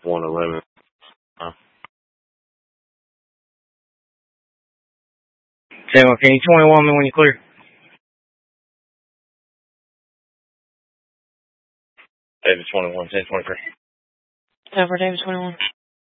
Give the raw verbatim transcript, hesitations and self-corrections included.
one eleven. Uh, Say, well, can you twenty-one me when you clear? David twenty-one, ten twenty-three. Over David twenty-one.